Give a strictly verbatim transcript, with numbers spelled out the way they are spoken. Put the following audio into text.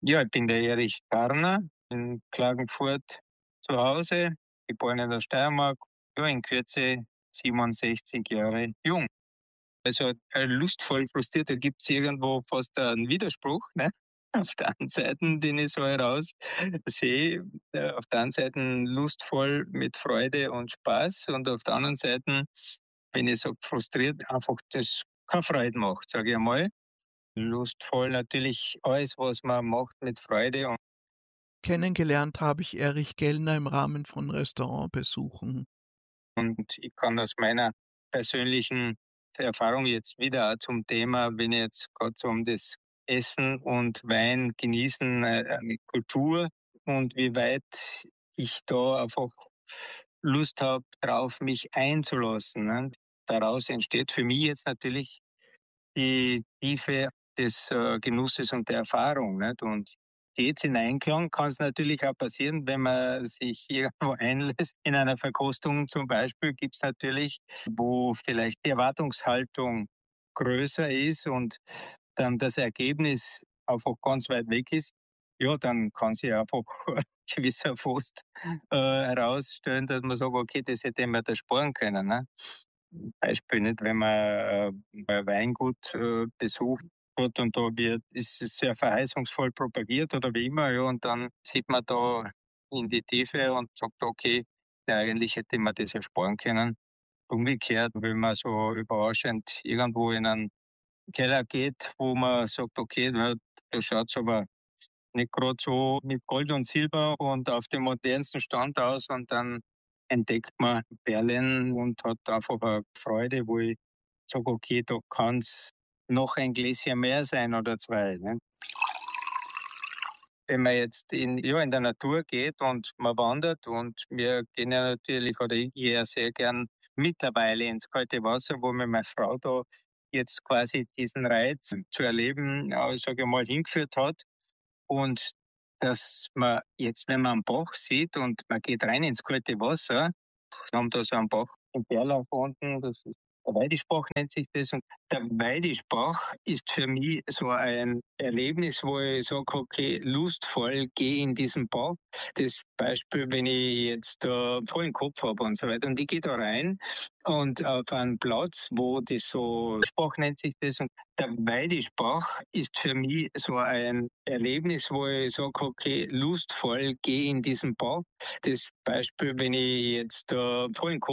Ja, ich bin der Erich Garner in Klagenfurt zu Hause, geboren in der Steiermark, ja, in Kürze siebenundsechzig Jahre jung. Also äh, lustvoll frustriert, da gibt es irgendwo fast einen Widerspruch. Ne? Auf der einen Seite, den ich so heraus sehe, äh, auf der einen Seite lustvoll mit Freude und Spaß und auf der anderen Seite, wenn ich so frustriert, einfach das keine Freude macht, sage ich einmal. Lustvoll natürlich alles, was man macht mit Freude. Und Kennengelernt habe ich Erich Gellner im Rahmen von Restaurantbesuchen. Und ich kann aus meiner persönlichen Erfahrung jetzt wieder auch zum Thema, wenn ich jetzt gerade so um das Essen und Wein genießen, äh, eine Kultur und wie weit ich da einfach Lust habe, drauf mich einzulassen. Ne? Daraus entsteht für mich jetzt natürlich die Tiefe des äh, Genusses und der Erfahrung. Nicht? Und geht's in Einklang, kann es natürlich auch passieren, wenn man sich irgendwo einlässt. In einer Verkostung zum Beispiel gibt es natürlich, wo vielleicht die Erwartungshaltung größer ist und dann das Ergebnis einfach ganz weit weg ist. Ja, dann kann sich einfach ein gewisser Frust äh, herausstellen, dass man sagt, okay, das hätte man da sparen können. Ne? Beispiel nicht, wenn man äh, ein Weingut äh, besucht hat und da wird, ist es sehr verheißungsvoll propagiert oder wie immer, ja, und dann sieht man da in die Tiefe und sagt, okay, ja, eigentlich hätte man das ersparen können. Umgekehrt, wenn man so überraschend irgendwo in einen Keller geht, wo man sagt, okay, na, da schaut's aber nicht gerade so mit Gold und Silber und auf dem modernsten Stand aus und dann entdeckt man Perlen und hat einfach eine Freude, wo ich sage, okay, da kann es noch ein Gläschen mehr sein oder zwei. Ne? Wenn man jetzt in, ja, in der Natur geht und man wandert und wir gehen ja natürlich, oder ich gehe ja sehr gern mittlerweile ins kalte Wasser, wo mir meine Frau da jetzt quasi diesen Reiz zu erleben, äh, sage ich mal, hingeführt hat. Und dass man jetzt, wenn man einen Bach sieht und man geht rein ins kalte Wasser, wir haben da so einen Bach in Berlach unten, das ist der Weidischbach nennt sich das. Und der Weidischbach ist für mich so ein Erlebnis, wo ich sage, okay, lustvoll gehe in diesen Bach. Das Beispiel, wenn ich jetzt äh, vollen Kopf habe und so weiter. Und ich gehe da rein und auf einen Platz, wo das so, Spach nennt sich das. Und der Weidischbach ist für mich so ein Erlebnis, wo ich sage, okay, lustvoll gehe in diesen Bach. Das Beispiel, wenn ich jetzt äh, vollen Kopf